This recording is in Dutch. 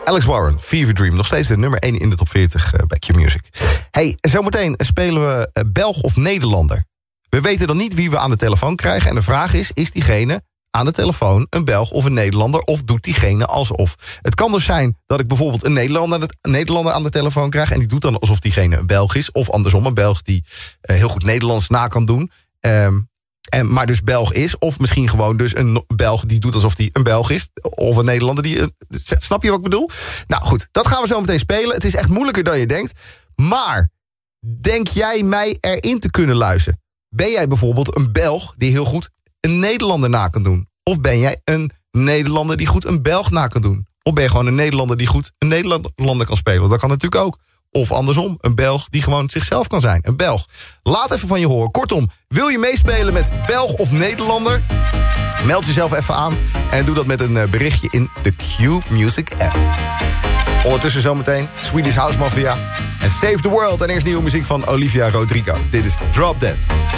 Alex Warren, Fever Dream. Nog steeds de nummer 1 in de top 40 bij Q-Music. Hey, zometeen spelen we Belg of Nederlander. We weten dan niet wie we aan de telefoon krijgen. En de vraag is diegene aan de telefoon een Belg of een Nederlander? Of doet diegene alsof? Het kan dus zijn dat ik bijvoorbeeld een Nederlander aan de telefoon krijg. En die doet dan alsof diegene een Belg is. Of andersom, een Belg die heel goed Nederlands na kan doen. Maar dus Belg is. Of misschien gewoon dus een Belg die doet alsof hij een Belg is. Of een Nederlander die... snap je wat ik bedoel? Nou goed, dat gaan we zo meteen spelen. Het is echt moeilijker dan je denkt. Maar denk jij mij erin te kunnen luisteren? Ben jij bijvoorbeeld een Belg die heel goed een Nederlander na kan doen? Of ben jij een Nederlander die goed een Belg na kan doen? Of ben je gewoon een Nederlander die goed een Nederlander kan spelen? Dat kan natuurlijk ook. Of andersom, een Belg die gewoon zichzelf kan zijn. Een Belg. Laat even van je horen. Kortom, wil je meespelen met Belg of Nederlander? Meld jezelf even aan en doe dat met een berichtje in de Q-Music app. Ondertussen zometeen Swedish House Mafia en Save the World. En eerst nieuwe muziek van Olivia Rodrigo. Dit is Drop Dead.